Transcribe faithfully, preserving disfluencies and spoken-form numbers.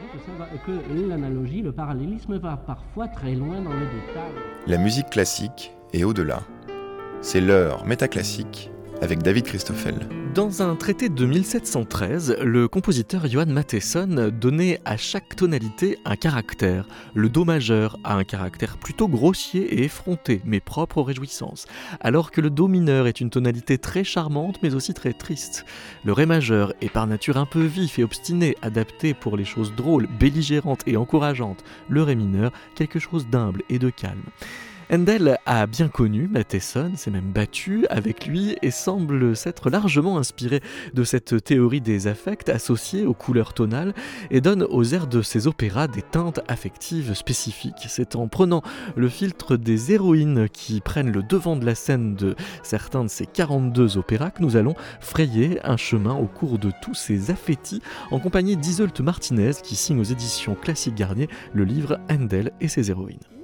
que, ça va, que l'analogie, le parallélisme va parfois très loin dans le détail. La musique classique et au-delà. C'est l'heure métaclassique avec David Christoffel. Dans un traité de mille sept cent treize, le compositeur Johann Mattheson donnait à chaque tonalité un caractère. Le Do majeur a un caractère plutôt grossier et effronté, mais propre aux réjouissances, alors que le Do mineur est une tonalité très charmante, mais aussi très triste. Le Ré majeur est par nature un peu vif et obstiné, adapté pour les choses drôles, belligérantes et encourageantes. Le Ré mineur, quelque chose d'humble et de calme. Handel a bien connu Mattheson, s'est même battu avec lui et semble s'être largement inspiré de cette théorie des affects associés aux couleurs tonales et donne aux airs de ses opéras des teintes affectives spécifiques. C'est en prenant le filtre des héroïnes qui prennent le devant de la scène de certains de ces quarante-deux opéras que nous allons frayer un chemin au cours de tous ces affetti en compagnie d'Iseult Martinez qui signe aux éditions Classique Garnier le livre Handel et ses héroïnes.